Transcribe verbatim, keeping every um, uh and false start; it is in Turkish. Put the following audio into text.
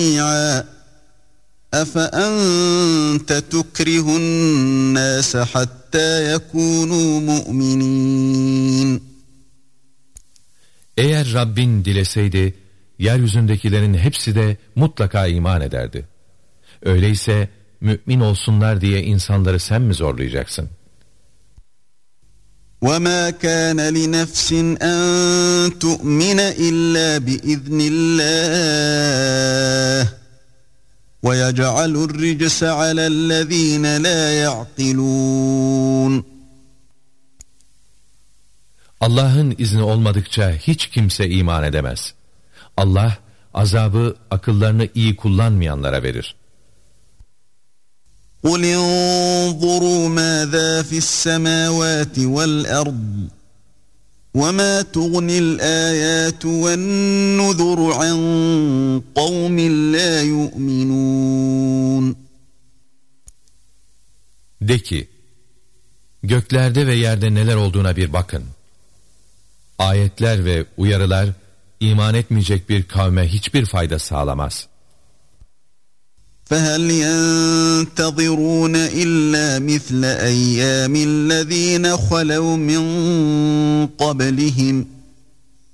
أَفَأَنْتَ تُكْرِهُ النَّاسَ حَتَّى يَكُونُوا مُؤْمِنِينَ. Eğer Rabbin dileseydi, yeryüzündekilerin hepsi de mutlaka iman ederdi. Öyleyse mümin olsunlar diye insanları sen mi zorlayacaksın? وَمَا كَانَ لِنَفْسٍ أَن تُؤْمِنَ إِلَّا بِإِذْنِ اللَّهِ وَيَجْعَلُ الرِّجْسَ عَلَى الَّذ۪ينَ لَا يَعْقِلُونَ. Allah'ın izni olmadıkça hiç kimse iman edemez. Allah azabı akıllarını iyi kullanmayanlara verir. قُلْ انظُرُوا مَاذَا فِي السَّمَاوَاتِ وَالْأَرْضِ وَمَا تُغْنِ الْآيَاتُ وَالنُّذُرُ عَنْ قَوْمٍ لَا يُؤْمِنُونَ. De ki, göklerde ve yerde neler olduğuna bir bakın. Ayetler ve uyarılar iman etmeyecek bir kavme hiçbir fayda sağlamaz. فَهَلْ يَنْتَظِرُونَ إِلَّا مِثْلَ أَيَّامِ الَّذ۪ينَ خَلَوْا مِنْ قَبْلِهِمْ